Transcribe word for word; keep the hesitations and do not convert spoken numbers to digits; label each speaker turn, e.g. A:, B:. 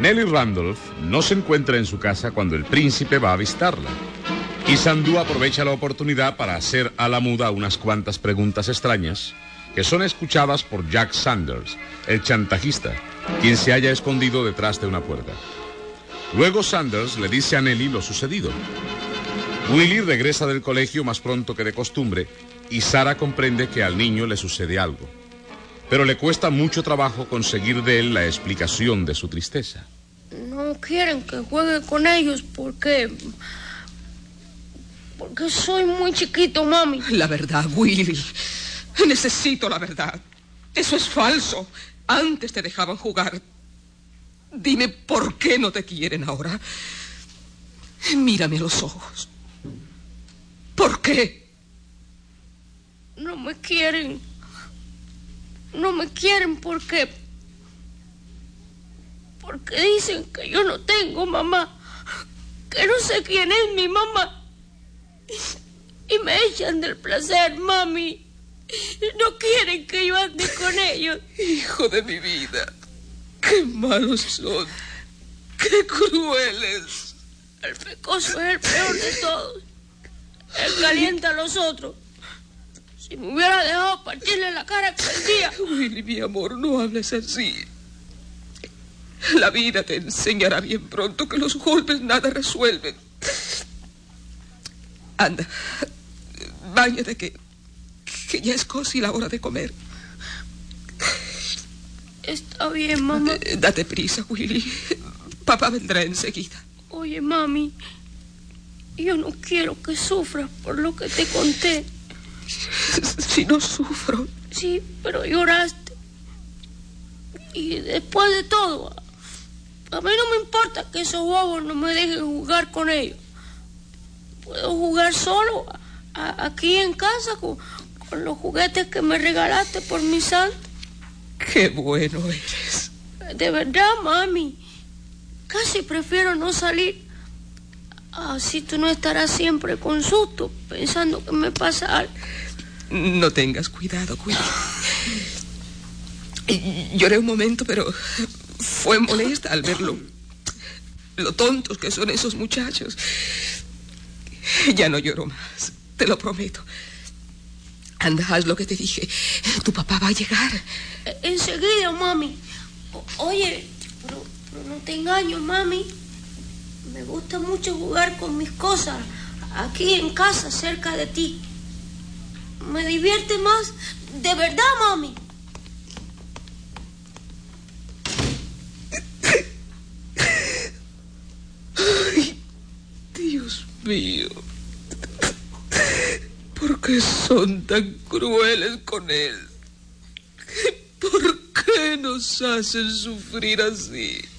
A: Nellie Randolph no se encuentra en su casa cuando el príncipe va a visitarla. Y Sandú aprovecha la oportunidad para hacer a la muda unas cuantas preguntas extrañas que son escuchadas por Jack Sanders, el chantajista, quien se halla escondido detrás de una puerta. Luego Sanders le dice a Nellie lo sucedido. Willie regresa del colegio más pronto que de costumbre y Sara comprende que al niño le sucede algo. Pero le cuesta mucho trabajo conseguir de él la explicación de su tristeza.
B: No quieren que juegue con ellos porque... porque soy muy chiquito, mami.
C: La verdad, Willie. Necesito la verdad. Eso es falso. Antes te dejaban jugar. Dime por qué no te quieren ahora. Mírame a los ojos. ¿Por qué?
B: No me quieren. No me quieren porque... porque dicen que yo no tengo mamá. Que no sé quién es mi mamá. Y me echan del placer, mami. No quieren que yo ande con ellos.
C: Hijo de mi vida. Qué malos son. Qué crueles.
B: El pecoso es el peor de todos. Él calienta a los otros. Si me hubiera dejado partirle la cara aquel día.
C: Willy, mi amor, no hables así. La vida te enseñará bien pronto que los golpes nada resuelven. Anda, báñate que, que ya es casi la hora de comer.
B: Está bien, mamá.
C: Eh, date prisa, Willy. Papá vendrá enseguida.
B: Oye, mami, yo no quiero que sufras por lo que te conté.
C: Si no sufro.
B: Sí, pero lloraste. Y después de todo, a mí no me importa que esos bobos no me dejen jugar con ellos. Puedo jugar solo a, aquí en casa con, con los juguetes que me regalaste por mi santo.
C: Qué bueno eres.
B: De verdad, mami. Casi prefiero no salir. Así tú no estarás siempre con susto, pensando que me pasa algo.
C: No tengas cuidado, cuidado. Lloré un momento, pero fue molesta al verlo. Lo tontos que son esos muchachos. Ya no lloro más, te lo prometo. Anda, haz lo que te dije. Tu papá va a llegar.
B: Enseguida, mami. O- oye, pero, pero no te engaño, mami. Me gusta mucho jugar con mis cosas aquí en casa, cerca de ti. Me divierte más, de verdad, mami.
C: Ay, Dios mío. ¿Por qué son tan crueles con él? ¿Por qué nos hacen sufrir así?